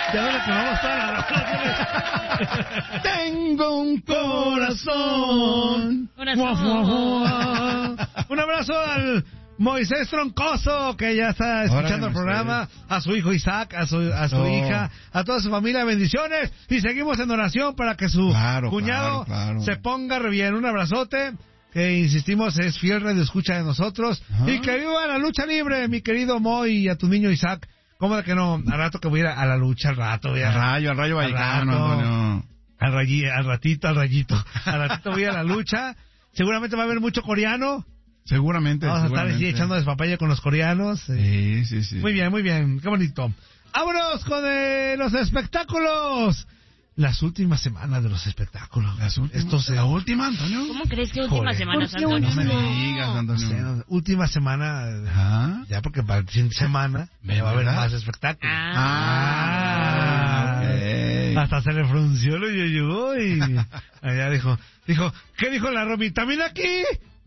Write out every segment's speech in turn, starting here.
Ya no le quemamos toda la rola. Tengo un corazón. Un abrazo al Moisés Troncoso, que ya está escuchando el programa, a su hijo Isaac, a su hija, a toda su familia, bendiciones, y seguimos en oración para que su cuñado se ponga re bien. Un abrazote, que insistimos es fiel de escucha de nosotros, y que viva la lucha libre, mi querido Moy, y a tu niño Isaac. ¿Cómo de que no? Al rato que voy a ir a la lucha, al rato. Al rayo Vallecano, Antonio. Al ratito voy a la lucha. Seguramente va a haber mucho coreano. Seguramente. Vamos a estar así echando despapalle con los coreanos. Sí. Muy bien, qué bonito. Vámonos con los espectáculos. Las últimas semanas de los espectáculos. ¿La última, Antonio? ¿Cómo crees que última semana, Antonio? No me digas, Antonio. Última semana. Ya porque para el fin de semana va a haber más espectáculos. Okay. Hasta se le frunció el yuyu y allá dijo, ¿qué dijo la Romy? ¿También aquí?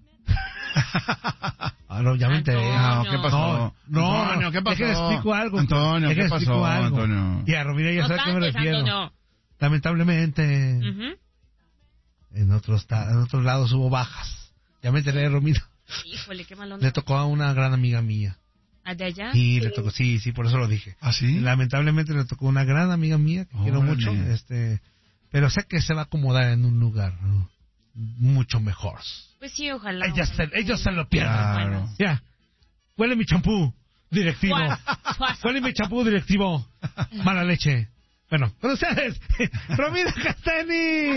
No, ya me enteré. ¿Qué pasó? No, Antonio, ¿qué pasó? Es que le explico algo. Antonio, ¿qué pasó, Antonio? Y a Romina ya sabe a qué me refiero. Antonio. Lamentablemente, en otros lados hubo bajas. Ya me enteré de Romina. Híjole, qué mal onda. Le tocó a una gran amiga mía. ¿A de allá? Sí, le tocó, sí, por eso lo dije. ¿Ah, sí? Lamentablemente le tocó a una gran amiga mía que quiero mucho, pero sé que se va a acomodar en un lugar, ¿no?, mucho mejor. Pues sí, ojalá. Ellos se lo pierden. Claro. Ya. Huele mi champú directivo. Huele mi champú directivo. Mala leche. Bueno, con ustedes, Romina Castani.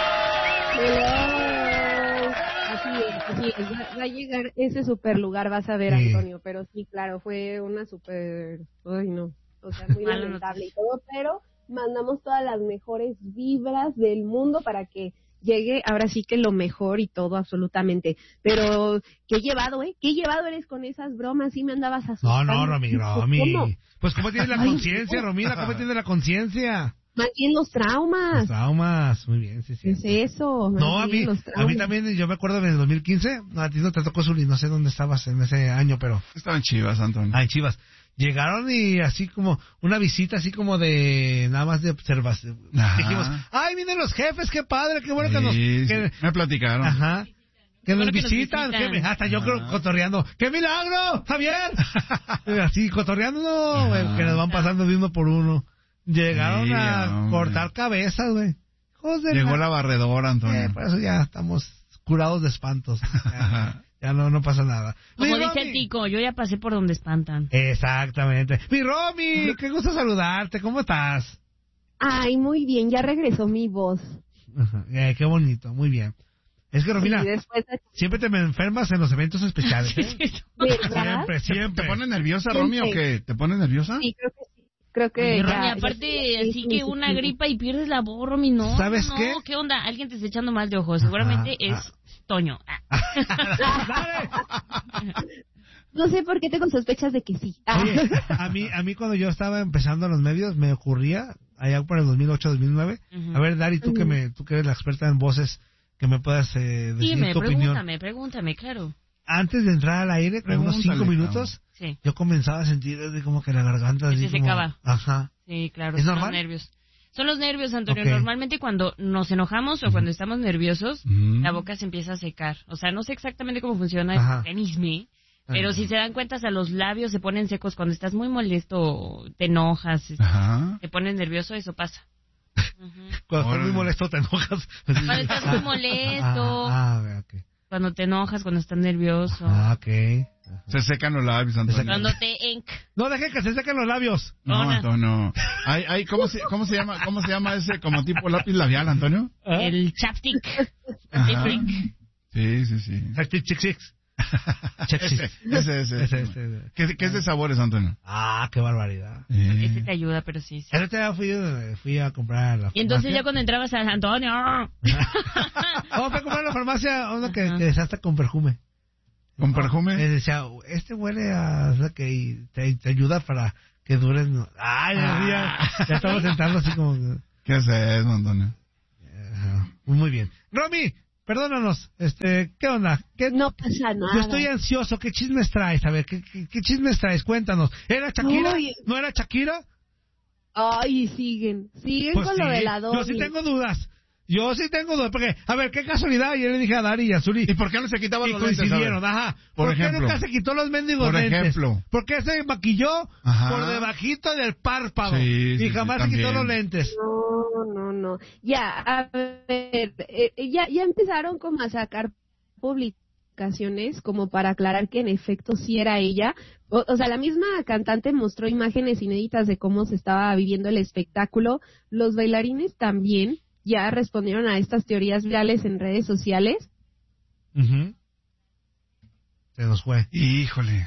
Así es, va a llegar ese super lugar, vas a ver, Antonio, pero sí, claro, fue una super, o sea, muy lamentable y todo, pero mandamos todas las mejores vibras del mundo para que llegue ahora sí que lo mejor y todo, absolutamente. Pero qué llevado eres con esas bromas, sí me andabas asustando. No, Romy. Pues ¿cómo tienes la conciencia, Romina? ¿Cómo tienes la conciencia? Más bien los traumas, muy bien, sí. Es eso. No, a mí también, yo me acuerdo en el 2015, a ti no te tocó Zuli, no sé dónde estabas en ese año, pero... Estaba en Chivas, Antonio. En Chivas. Llegaron y así como una visita así como de nada más de observación. Dijimos, ay, vienen los jefes, qué padre, qué bueno que nos... me platicaron. Ajá. Que nos visitan, hasta yo creo cotorreando. ¡Qué milagro, Javier! Así, cotorreando, que nos van pasando de uno por uno. Llegaron a cortar cabezas, güey. Llegó la barredora, Antonio. Por eso ya estamos curados de espantos. Ya no pasa nada. Como dice el Tico, yo ya pasé por donde espantan. Exactamente. Mi Romy, qué gusto saludarte. ¿Cómo estás? Ay, muy bien, ya regresó mi voz. Qué bonito, muy bien. Es que, Romina, siempre te me enfermas en los eventos especiales, ¿eh? ¿Verdad? Siempre. ¿Te pones nerviosa, Romy, o qué? ¿Te pones nerviosa? Sí, creo que sí. Creo que Romy, aparte, así que una gripa y pierdes la voz, Romy, no. ¿Sabes qué? ¿Qué onda? Alguien te está echando mal de ojos. Seguramente es Toño. No sé por qué tengo sospechas de que sí. Oye, a mí cuando yo estaba empezando en los medios me ocurría allá por el 2008, 2009. A ver, Dari, tú que eres la experta en voces, que me puedas decir tu opinión. Pregúntame, claro. Antes de entrar al aire, con unos 5 minutos, yo comenzaba a sentir como que la garganta se secaba. Ajá. Sí, claro. ¿Es son normal? Los nervios. Son los nervios, Antonio. Normalmente cuando nos enojamos o cuando estamos nerviosos, la boca se empieza a secar. O sea, no sé exactamente cómo funciona el mecanismo, pero si se dan cuenta, hasta los labios se ponen secos cuando estás muy molesto, te enojas, te pones nervioso, eso pasa. Cuando estás muy molesto te enojas. Cuando estás muy molesto. Okay. Cuando te enojas, cuando estás nervioso. Okay. Se secan los labios, Antonio. Cuando te No dejen que se sequen los labios. No, Antonio. ¿Cómo se llama ese como tipo lápiz labial, Antonio? El chapstick. Sí. Chapstick, Ese. ¿Qué es de sabores, Antonio? Qué barbaridad. Ese te ayuda, pero sí. El otro día fui a comprar a la farmacia. Y entonces ya cuando entrabas a Antonio... Fui a comprar a la farmacia uno que desasta con perfume. ¿Con perfume? Decía, huele a... que te ayuda para que duren... ya estamos sentando así como... ¿Qué es eso, Antonio? Muy bien. Romy, perdónanos, ¿qué onda? No pasa nada. Yo estoy ansioso, ¿qué chismes traes? A ver, ¿qué chismes traes? Cuéntanos. ¿Era Shakira? ¿No era Shakira? Ay, siguen pues con lo de la doble. Yo sí tengo dudas, porque, a ver, qué casualidad, yo le dije a Dari y a Zuli. ¿Y por qué no se quitaban los lentes? Y coincidieron, ajá. ¿Por qué nunca se quitó los mendigos lentes? Por ejemplo. ¿Por qué se maquilló por debajito del párpado? Y jamás se quitó los lentes. No. Ya, a ver, ya empezaron como a sacar publicaciones como para aclarar que en efecto sí era ella. O sea, la misma cantante mostró imágenes inéditas de cómo se estaba viviendo el espectáculo. Los bailarines también ya respondieron a estas teorías virales en redes sociales. Se nos fue. Híjole.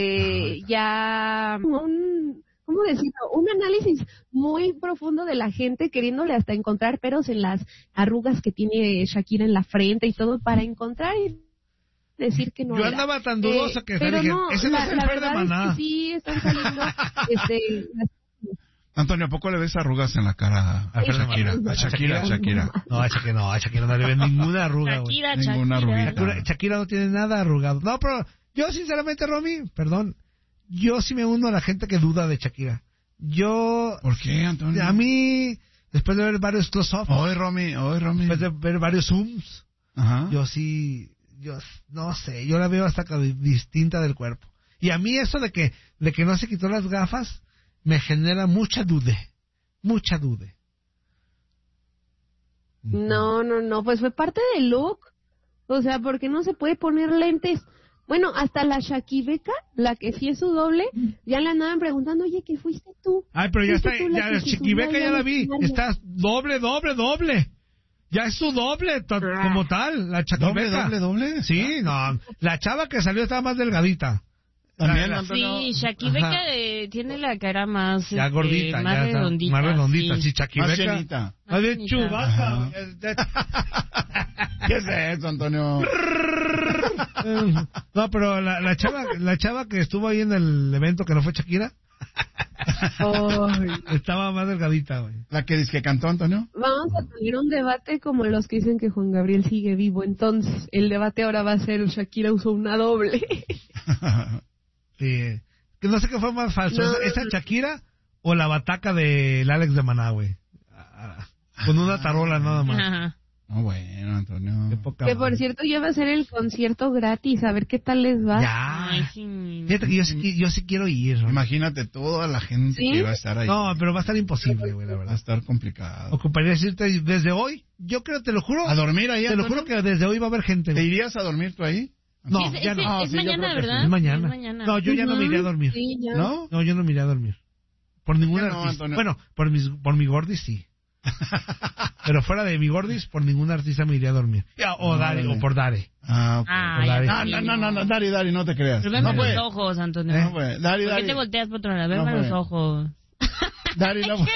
Ya ¿cómo decirlo? Un análisis muy profundo de la gente queriéndole hasta encontrar peros en las arrugas que tiene Shakira en la frente y todo para encontrar y decir que no. Yo andaba tan dudosa que pero dije, no, ese no es el la Fer de Maná. Es que sí están saliendo Antonio, ¿a poco le ves arrugas en la cara a Shakira? A Shakira. No, a Shakira no le ven ninguna arruga, güey. Ninguna arruguita. Shakira no tiene nada arrugado. No, pero yo sinceramente, Romy, perdón, yo sí me uno a la gente que duda de Shakira. ¿Por qué, Antonio? A mí, después de ver varios close-ups. Hoy, Romy. Después de ver varios zooms. Ajá. Yo no sé, yo la veo hasta distinta del cuerpo. Y a mí eso de que no se quitó las gafas me genera mucha duda. No, pues fue parte del look. O sea, porque no se puede poner lentes. Bueno, hasta la Shakibeca, la que sí es su doble, ya le andaban preguntando, oye, ¿qué fuiste tú? Ay, pero ya está, la Shakibeca ya la vi, está doble. Ya es su doble, como tal, la Shakibeca. ¿Doble? Sí, no, la chava que salió estaba más delgadita. También, sí, Shakibeca tiene la cara más ya gordita, más ya redondita. Más redondita, sí, Shakibeca. Más llenita. Más bien Chewbacca. ¿Qué es eso, Antonio? No, pero la chava que estuvo ahí en el evento que no fue Shakira. Estaba más delgadita, güey. ¿La que dice que cantó, Antonio? Vamos a tener un debate como los que dicen que Juan Gabriel sigue vivo. Entonces, el debate ahora va a ser Shakira usó una doble. Sí. Que no sé qué fue más falso. ¿Esa Shakira o la bataca del Alex de Maná, güey? Con una tarola nada más. Ajá. No, bueno, Antonio. Que por cierto ya va a ser el concierto gratis, a ver qué tal les va. Ya. Ay, sí. Fíjate que yo sí quiero ir, ¿no? Imagínate toda la gente que va a estar ahí. No, pero va a estar imposible, güey, la verdad. Va a estar complicado. Ocuparía decirte desde hoy, yo creo, te lo juro. ¿A dormir ahí, Te lo juro que desde hoy va a haber gente. ¿Te irías a dormir tú ahí? No, ya no. Es mañana, ¿verdad? Es mañana. No, yo ya no me iría a dormir. Sí, ya. ¿No? No, yo no me iría a dormir. Por ningún artista. Antonio. Bueno, por mi gordis sí. Pero fuera de mi gordis, por ningún artista me iría a dormir. O por Dare. No, Dari, no te creas. Pero veme los ojos, Antonio. No, pues, Dari. ¿Por qué te volteas por otro lado? Veme los ojos. Dari, no.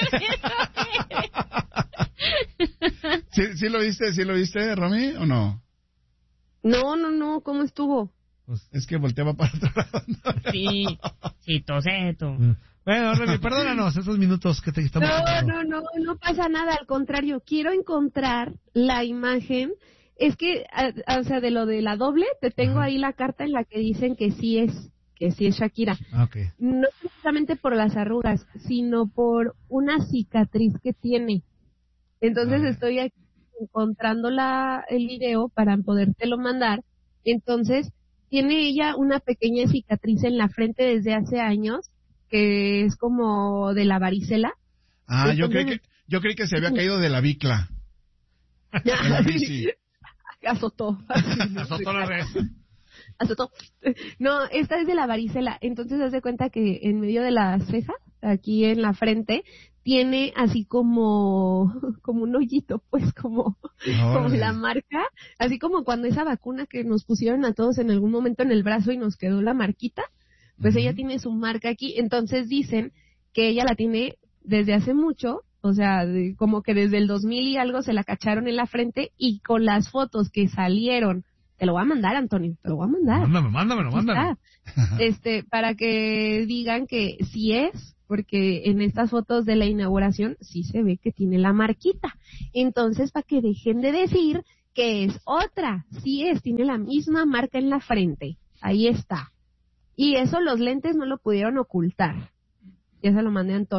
¿Sí lo viste, Romy, o no? No, ¿cómo estuvo? Pues es que volteaba para otro lado. Sí, toseto. Bueno, Remy, perdónanos esos minutos que te estamos No pasa nada, al contrario, quiero encontrar la imagen. Es que, o sea, de lo de la doble, te tengo ahí la carta en la que dicen que sí es Shakira. Okay. No precisamente por las arrugas, sino por una cicatriz que tiene. Entonces estoy aquí encontrando el video para podértelo mandar. Entonces, tiene ella una pequeña cicatriz en la frente desde hace años, que es como de la varicela. Entonces, yo creí que se había caído de la bicla. De la bici. Azotó la red. No, esta es de la varicela. Entonces, haz de cuenta que en medio de la ceja, aquí en la frente, tiene así como un hoyito, pues como la marca, así como cuando esa vacuna que nos pusieron a todos en algún momento en el brazo y nos quedó la marquita, pues ella tiene su marca aquí. Entonces dicen que ella la tiene desde hace mucho, o sea, como que desde el 2000 y algo se la cacharon en la frente, y con las fotos que salieron, te lo voy a mandar, Antonio, te lo voy a mandar. Mándamelo. Para que digan que sí es, porque en estas fotos de la inauguración sí se ve que tiene la marquita. Entonces, para que dejen de decir que es otra, sí es, tiene la misma marca en la frente. Ahí está. Y eso los lentes no lo pudieron ocultar. Ya se lo mandé a Antonio.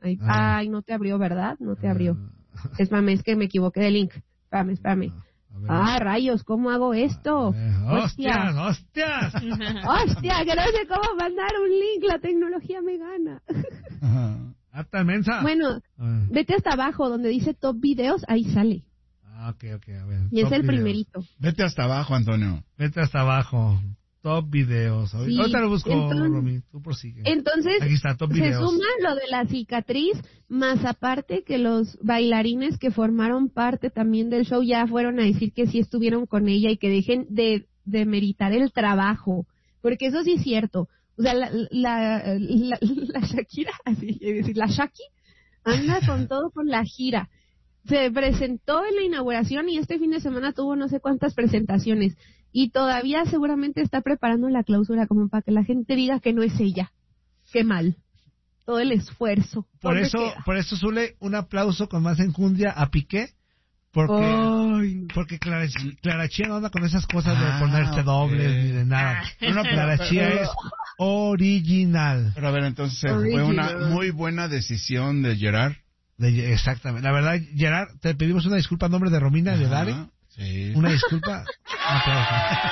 Ay, no te abrió, ¿verdad? No te abrió. Espérame, es que me equivoqué de link. Espérame. Rayos, ¿cómo hago esto? ¡Hostias! ¡Hostia, que no sé cómo mandar un link! La tecnología me gana. ¡Hasta mensa! Bueno, vete hasta abajo, donde dice Top Videos, ahí sale. Ok, a ver. Y es el primerito. Vete hasta abajo, Antonio. Vete hasta abajo. Top Videos. Sí, ahorita lo busco, Romy. Tú prosigue. Entonces, aquí está, Top Videos. Se suma lo de la cicatriz, más aparte que los bailarines que formaron parte también del show ya fueron a decir que sí estuvieron con ella y que dejen de meritar el trabajo. Porque eso sí es cierto. O sea, la Shakira, así decir, la Shaki, anda con todo con la gira. Se presentó en la inauguración y este fin de semana tuvo no sé cuántas presentaciones. Y todavía seguramente está preparando la clausura como para que la gente diga que no es ella. Qué mal. Todo el esfuerzo. Por eso, Zule, un aplauso con más enjundia a Piqué. Porque Clara Chía no anda con esas cosas de ponerse dobles ni de nada. Clara Chía es original. Pero a ver, entonces fue una muy buena decisión de Gerard. Exactamente. La verdad, Gerard, te pedimos una disculpa en nombre de Romina y de Dare. Sí. Una disculpa. Un aplauso.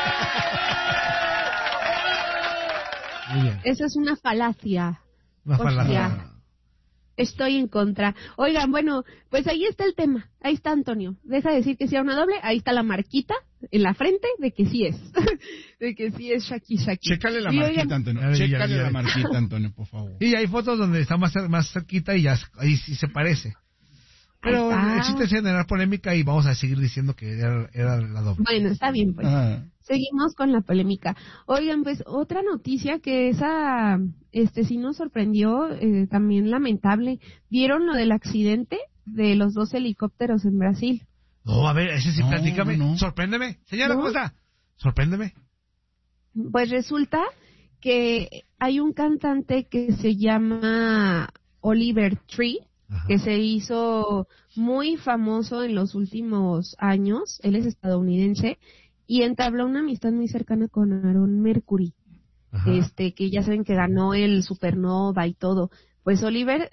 Muy bien. Eso es una falacia. Una falacia. Estoy en contra. Oigan, bueno, pues ahí está el tema. Ahí está Antonio. Deja de decir que sea una doble. Ahí está la marquita en la frente de que sí es. De que sí es Shaki. Chécale la marquita, Antonio. Chécale la marquita, Antonio, por favor. Y hay fotos donde está más cerquita y ya ahí sí se parece. Pero el chiste es generar polémica y vamos a seguir diciendo que era la doble. Bueno, está bien, pues. Seguimos con la polémica. Oigan, pues otra noticia que esa, sí nos sorprendió, también lamentable. ¿Vieron lo del accidente de los 2 helicópteros en Brasil? No, a ver, ese sí, platícame. No. Sorpréndeme. Señora, ¿cómo está? Sorpréndeme. Pues resulta que hay un cantante que se llama Oliver Tree, que se hizo muy famoso en los últimos años. Él es estadounidense y entabló una amistad muy cercana con Aaron Mercury, que ya saben que ganó el Supernova y todo. Pues Oliver,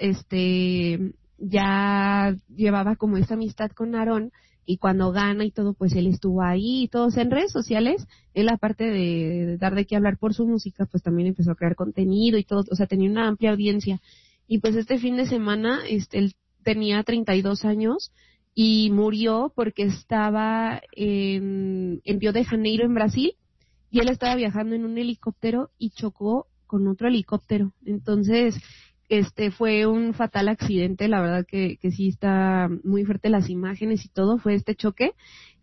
ya llevaba como esta amistad con Aaron y cuando gana y todo, pues él estuvo ahí y todos en redes sociales. Él, aparte de dar de qué hablar por su música, pues también empezó a crear contenido y todo, o sea, tenía una amplia audiencia. Y pues este fin de semana, él tenía 32 años y murió porque estaba en Río de Janeiro, en Brasil, y él estaba viajando en un helicóptero y chocó con otro helicóptero. Entonces, fue un fatal accidente, la verdad que sí está muy fuerte las imágenes y todo, fue este choque,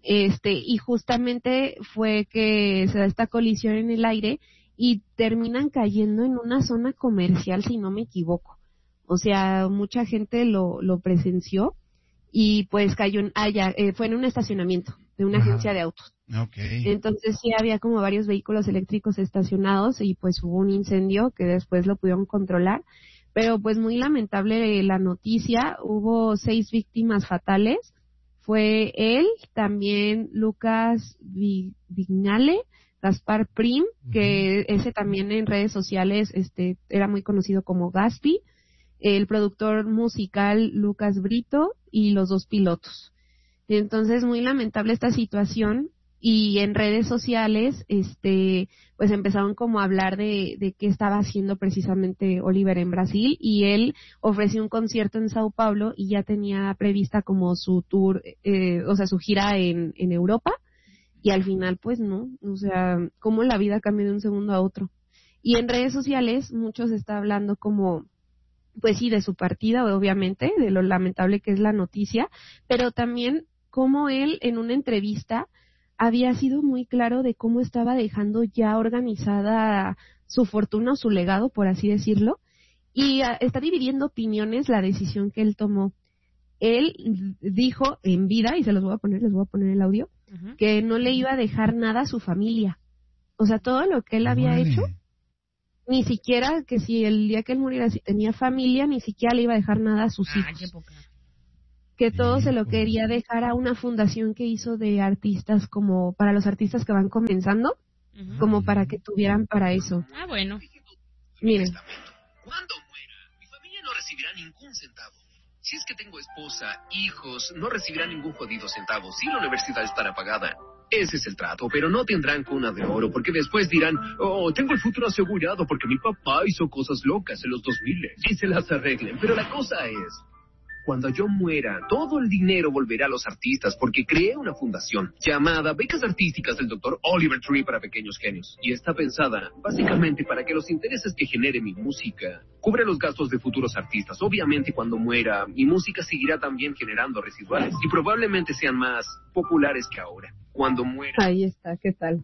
y justamente fue que se da esta colisión en el aire y terminan cayendo en una zona comercial, si no me equivoco. O sea, mucha gente lo presenció y pues cayó fue en un estacionamiento de una agencia de autos. Okay. Entonces sí había como varios vehículos eléctricos estacionados y pues hubo un incendio que después lo pudieron controlar. Pero pues muy lamentable la noticia, hubo 6 víctimas fatales. Fue él, también Lucas Vignale, Gaspar Prim, que ese también en redes sociales era muy conocido como Gaspi, el productor musical Lucas Brito y los 2 pilotos. Entonces, muy lamentable esta situación y en redes sociales, pues empezaron como a hablar de qué estaba haciendo precisamente Oliver en Brasil y él ofreció un concierto en Sao Paulo y ya tenía prevista como su tour, o sea, su gira en Europa y al final pues no, o sea, cómo la vida cambió de un segundo a otro. Y en redes sociales muchos están hablando como pues sí, de su partida, obviamente, de lo lamentable que es la noticia, pero también cómo él en una entrevista había sido muy claro de cómo estaba dejando ya organizada su fortuna o su legado, por así decirlo, y está dividiendo opiniones la decisión que él tomó. Él dijo en vida, y les voy a poner el audio, que no le iba a dejar nada a su familia. O sea, todo lo que él había hecho, ni siquiera que si el día que él muriera, si tenía familia, ni siquiera le iba a dejar nada a sus hijos. Qué poca. Que todo se lo quería dejar a una fundación que hizo de artistas, como para los artistas que van comenzando, como para que tuvieran para eso. Bueno. Miren. Cuando muera, mi familia no recibirá ningún centavo. Si es que tengo esposa, hijos, no recibirá ningún jodido centavo. Si la universidad estará pagada. Ese es el trato, pero no tendrán cuna de oro, porque después dirán, tengo el futuro asegurado porque mi papá hizo cosas locas en los 2000 y se las arreglen. Pero la cosa es, cuando yo muera, todo el dinero volverá a los artistas porque creé una fundación llamada Becas Artísticas del Dr. Oliver Tree para Pequeños Genios. Y está pensada básicamente para que los intereses que genere mi música cubra los gastos de futuros artistas. Obviamente, cuando muera, mi música seguirá también generando residuales y probablemente sean más populares que ahora. Cuando muera... Ahí está, ¿qué tal?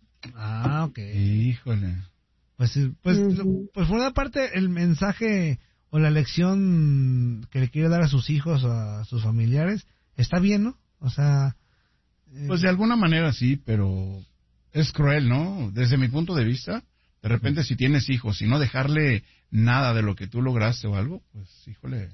Ok. Híjole. Pues por una parte, el mensaje o la lección que le quiere dar a sus hijos o a sus familiares está bien, ¿no? O sea... Pues de alguna manera sí, pero es cruel, ¿no? Desde mi punto de vista, de repente si tienes hijos y no dejarle nada de lo que tú lograste o algo, pues híjole...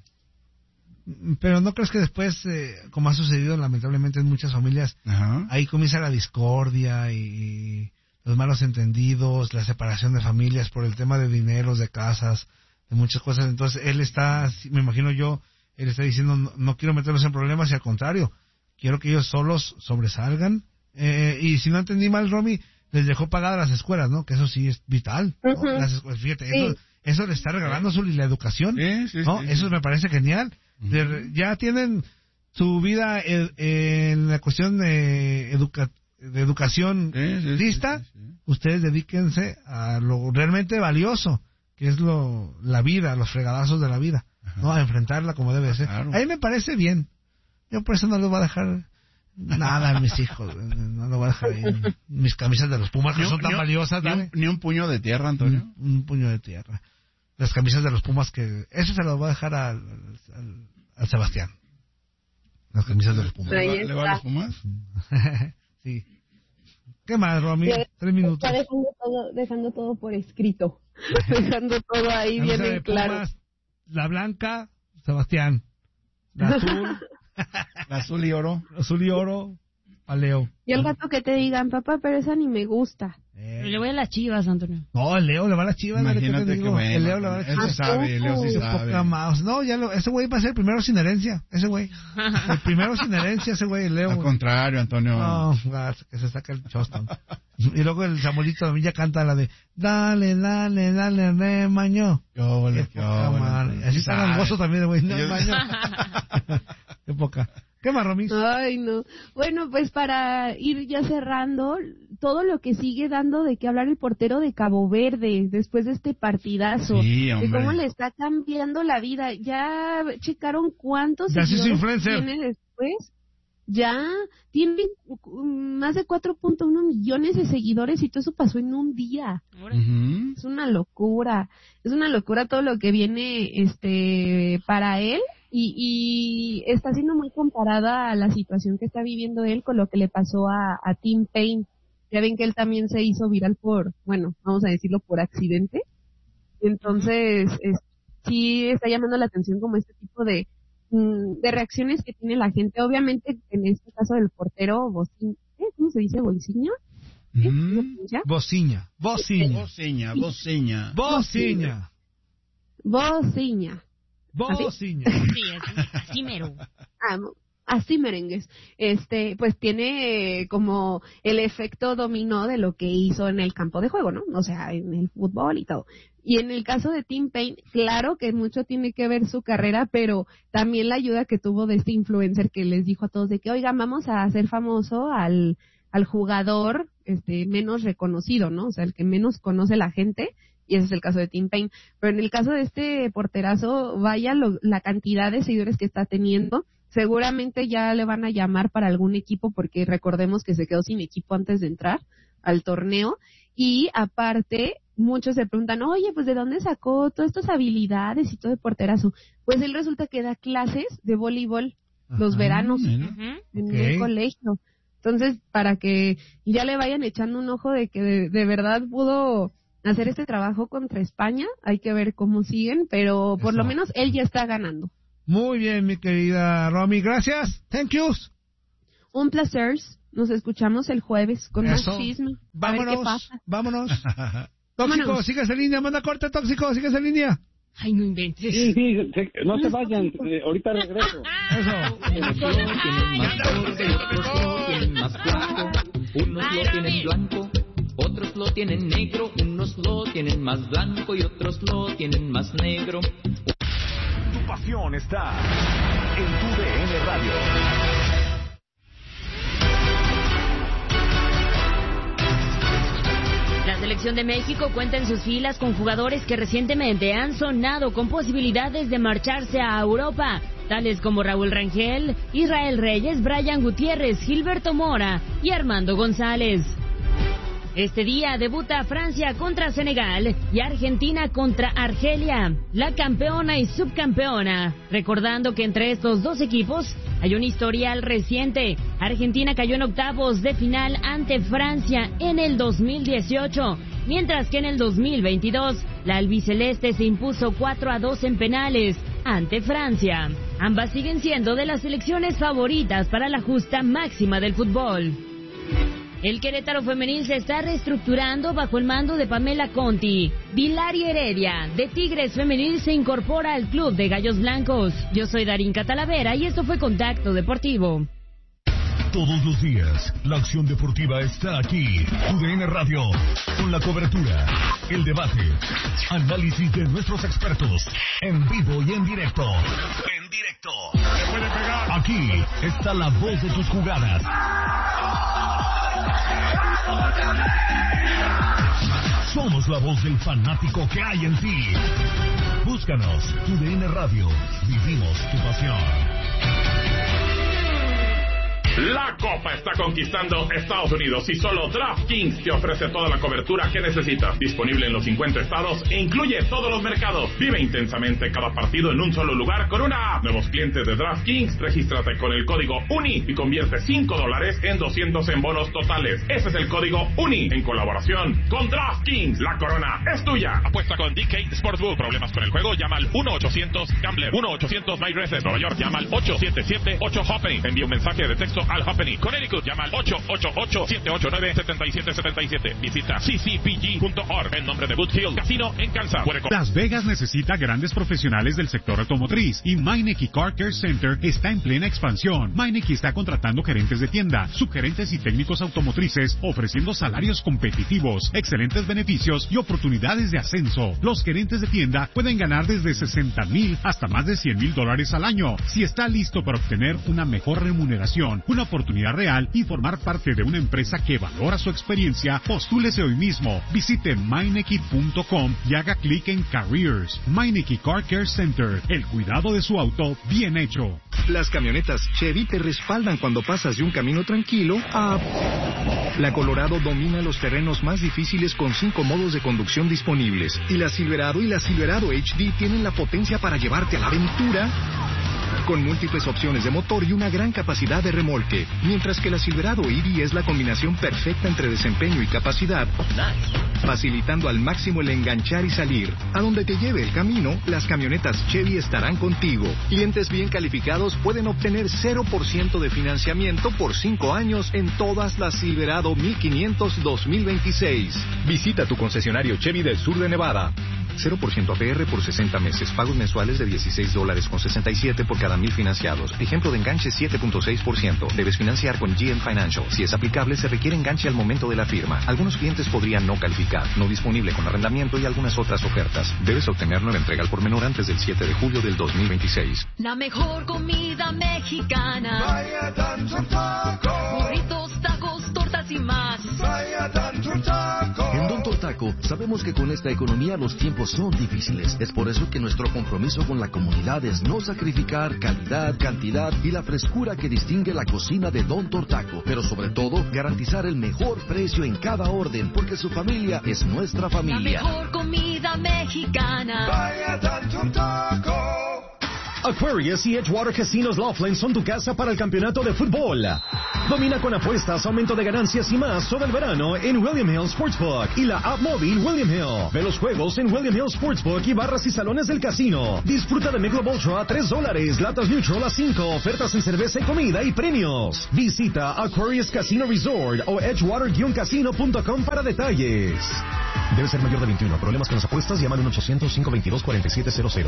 Pero ¿no crees que después, como ha sucedido lamentablemente en muchas familias, ahí comienza la discordia y los malos entendidos, la separación de familias por el tema de dineros, de casas, de muchas cosas? Entonces él está, me imagino yo, él está diciendo, no quiero meterlos en problemas y al contrario, quiero que ellos solos sobresalgan. Y si no entendí mal, Romy, les dejó pagadas las escuelas, ¿no? Que eso sí es vital, ¿no? Las escuelas, fíjate, eso le está regalando la educación, ¿no? Eso me parece genial. Ya tienen su vida en la cuestión de educación lista. Ustedes dedíquense a lo realmente valioso, que es la vida, los fregadazos de la vida, ¿no? A enfrentarla como debe ser. Claro. A mí me parece bien. Yo por eso no les voy a dejar nada a mis hijos. No les voy a dejar ahí mis camisas de los Pumas, que son tan valiosas. Ni un puño de tierra, Antonio. Un puño de tierra. Las camisas de los Pumas, que eso se las voy a dejar al Sebastián. Las camisas de los Pumas. ¿Le va a los Pumas? Sí. ¿Qué más, Romy? 3 minutos. Está dejando todo por escrito. Dejando todo ahí bien en claro. Pumas, la blanca, Sebastián. La azul. La azul y oro. Azul y oro, a Leo. Y el gato que te digan, papá, pero esa ni me gusta. Pero le voy a las Chivas, Antonio. No, el Leo le va a las Chivas. Imagínate que bueno. El Leo le va a las Chivas. Él sabe, Leo sí sabe. No, ese güey va a ser el primero sin herencia. Ese güey. El primero sin herencia, ese güey, el Leo. Al contrario, Antonio. No, que se saca el chostón. Y luego el Samuelito también ya canta la de dale, maño. Así está gangoso también, güey. No, maño. Qué poca. ¿Qué más, Romy? Ay, no. Bueno, pues para ir ya cerrando, todo lo que sigue dando de qué hablar el portero de Cabo Verde después de este partidazo. Sí, de cómo le está cambiando la vida. ¿Ya checaron cuántos seguidores tiene después? Ya tiene más de 4.1 millones de seguidores y todo eso pasó en un día. Es una locura. Es una locura todo lo que viene para él. Y está siendo muy comparada a la situación que está viviendo él con lo que le pasó a Tim Payne. Ya ven que él también se hizo viral vamos a decirlo, por accidente. Entonces, sí está llamando la atención como este tipo de reacciones que tiene la gente. Obviamente, en este caso del portero, ¿cómo se dice? ¿Bolsiña? Bociña. Sí, así mero. Así merengues. Pues tiene como el efecto dominó de lo que hizo en el campo de juego, ¿no? O sea, en el fútbol y todo. Y en el caso de Tim Payne, claro que mucho tiene que ver su carrera, pero también la ayuda que tuvo de este influencer que les dijo a todos de que, oigan, vamos a hacer famoso al jugador menos reconocido, ¿no? O sea, el que menos conoce la gente. Y ese es el caso de Tim Payne. Pero en el caso de este porterazo, vaya la cantidad de seguidores que está teniendo. Seguramente ya le van a llamar para algún equipo, porque recordemos que se quedó sin equipo antes de entrar al torneo. Y aparte, muchos se preguntan, oye, pues ¿de dónde sacó todas estas habilidades y todo de porterazo? Pues él resulta que da clases de voleibol los veranos en el colegio. Entonces, para que ya le vayan echando un ojo de que de verdad pudo hacer este trabajo contra España, hay que ver cómo siguen, pero por lo menos él ya está ganando. Muy bien, mi querida Romy, gracias. Thank you. Un placer. Nos escuchamos el jueves con más chisme. Vámonos. Tóxico, síguese en línea, manda corte, Tóxico, síguese en línea. Ay, no inventes. Sí, no se vayan, ahorita regreso. Eso. Unos lo tienen más verde, otros lo tienen más blanco. Unos lo tienen blanco, otros lo tienen negro. Unos lo tienen más blanco y otros lo tienen más negro. Tu pasión está en tu DN Radio. La selección de México cuenta en sus filas con jugadores que recientemente han sonado con posibilidades de marcharse a Europa, tales como Raúl Rangel, Israel Reyes, Brian Gutiérrez, Gilberto Mora y Armando González. Este día debuta Francia contra Senegal y Argentina contra Argelia, la campeona y subcampeona. Recordando que entre estos dos equipos hay un historial reciente. Argentina cayó en octavos de final ante Francia en el 2018, mientras que en el 2022 la albiceleste se impuso 4-2 en penales ante Francia. Ambas siguen siendo de las selecciones favoritas para la justa máxima del fútbol. El Querétaro femenil se está reestructurando bajo el mando de Pamela Conti. Vilari Heredia, de Tigres femenil, se incorpora al club de Gallos Blancos. Yo soy Darín Catalavera y esto fue Contacto Deportivo. Todos los días, la acción deportiva está aquí. UDN Radio, con la cobertura, el debate, análisis de nuestros expertos, en vivo y en directo. En directo. Aquí está la voz de tus jugadas. Somos la voz del fanático que hay en ti. Búscanos, UDN Radio. Vivimos tu pasión. La Copa está conquistando Estados Unidos y solo DraftKings te ofrece toda la cobertura que necesitas. Disponible en los 50 estados e incluye todos los mercados. Vive intensamente cada partido en un solo lugar con una app. Nuevos clientes de DraftKings, regístrate con el código UNI y convierte $5 en 200 en bonos totales. Ese es el código UNI en colaboración con DraftKings. La corona es tuya. Apuesta con DK Sportsbook. ¿Problemas con el juego? Llama al 1-800-GAMBLER. 1-800-MyRaces. Nueva York, llama al 877-8-HOPPENING. Envía un mensaje de texto al Happening. Connecticut, llama al 888-789-7777. Visita ccpg.org en nombre de Boot Hill Casino en Kansas. Las Vegas necesita grandes profesionales del sector automotriz y Meineke Car Care Center está en plena expansión. Meineke está contratando gerentes de tienda, subgerentes y técnicos automotrices, ofreciendo salarios competitivos, excelentes beneficios y oportunidades de ascenso. Los gerentes de tienda pueden ganar desde $60,000 hasta más de $100,000 al año. Si está listo para obtener una mejor remuneración, una oportunidad real y formar parte de una empresa que valora su experiencia, postúlese hoy mismo. Visite Meineke.com y haga clic en Careers. Meineke Car Care Center, el cuidado de su auto bien hecho. Las camionetas Chevy te respaldan cuando pasas de un camino tranquilo a... La Colorado domina los terrenos más difíciles con 5 modos de conducción disponibles. Y la Silverado y la Silverado HD tienen la potencia para llevarte a la aventura con múltiples opciones de motor y una gran capacidad de remolque, mientras que la Silverado EV es la combinación perfecta entre desempeño y capacidad, facilitando al máximo el enganchar y salir. A donde te lleve el camino, las camionetas Chevy estarán contigo. Clientes bien calificados pueden obtener 0% de financiamiento por 5 años en todas las Silverado 1500 2026. Visita tu concesionario Chevy del sur de Nevada. 0% APR por 60 meses. Pagos mensuales de $16.67 por cada 1,000 financiados. Ejemplo de enganche 7.6%. Debes financiar con GM Financial. Si es aplicable, se requiere enganche al momento de la firma. Algunos clientes podrían no calificar. No disponible con arrendamiento y algunas otras ofertas. Debes obtener nueva entrega al por menor antes del 7 de julio del 2026. La mejor comida mexicana. Vaya Don Taco. Burritos, tacos, tortas y más. Vaya Don Taco. En Don Taco sabemos que con esta economía los tiempos son difíciles. Es por eso que nuestro compromiso con la comunidad es no sacrificar calidad, cantidad y la frescura que distingue la cocina de Don Taco, pero sobre todo garantizar el mejor precio en cada orden, porque su familia es nuestra familia. La mejor comida mexicana. Vaya Don Taco. Aquarius y Edgewater Casinos Laughlin son tu casa para el campeonato de fútbol. Domina con apuestas, aumento de ganancias y más todo el verano en William Hill Sportsbook y la app móvil William Hill. Ve los juegos en William Hill Sportsbook y barras y salones del casino. Disfruta de Michelob Ultra a $3, latas Neutral a $5, ofertas en cerveza y comida y premios. Visita Aquarius Casino Resort o edgewater-casino.com para detalles. Debe ser mayor de 21. ¿Problemas con las apuestas? Llama al 1-800-522-4700.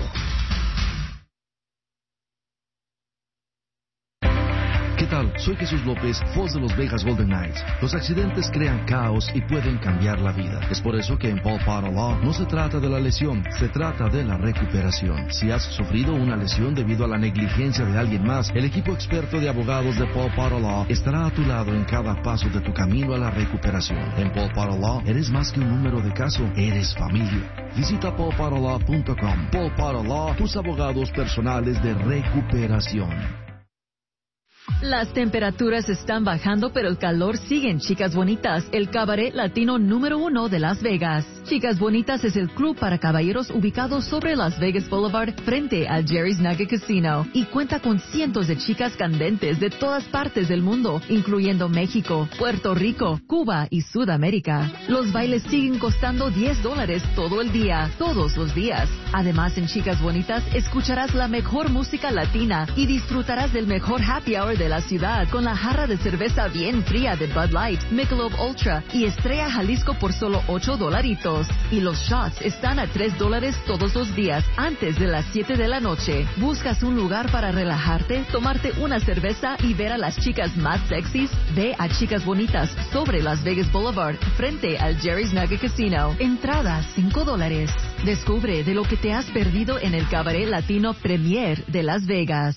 ¿Qué tal? Soy Jesús López, voz de los Vegas Golden Knights. Los accidentes crean caos y pueden cambiar la vida. Es por eso que en Paul Potter Law no se trata de la lesión, se trata de la recuperación. Si has sufrido una lesión debido a la negligencia de alguien más, el equipo experto de abogados de Paul Potter Law estará a tu lado en cada paso de tu camino a la recuperación. En Paul Potter Law eres más que un número de caso, eres familia. Visita paulpotterlaw.com. Paul Potter Law, tus abogados personales de recuperación. Las temperaturas están bajando, pero el calor sigue en Chicas Bonitas, el cabaret latino número 1 de Las Vegas. Chicas Bonitas es el club para caballeros ubicado sobre Las Vegas Boulevard frente al Jerry's Nugget Casino y cuenta con cientos de chicas candentes de todas partes del mundo, incluyendo México, Puerto Rico, Cuba y Sudamérica. Los bailes siguen costando $10 todo el día, todos los días. Además, en Chicas Bonitas escucharás la mejor música latina y disfrutarás del mejor happy hour de la ciudad con la jarra de cerveza bien fría de Bud Light, Michelob Ultra y Estrella Jalisco por solo $8. Y los shots están a $3 todos los días antes de las 7 de la noche. ¿Buscas un lugar para relajarte, tomarte una cerveza y ver a las chicas más sexys? Ve a Chicas Bonitas sobre Las Vegas Boulevard frente al Jerry's Nugget Casino. Entrada $5. Descubre de lo que te has perdido en el cabaret latino Premier de Las Vegas.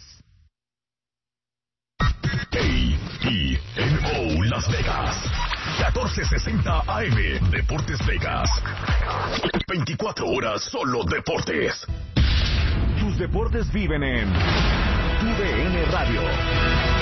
KENO Las Vegas 1460 AM Deportes Vegas. 24 horas solo deportes. Tus deportes viven en TUDN Radio.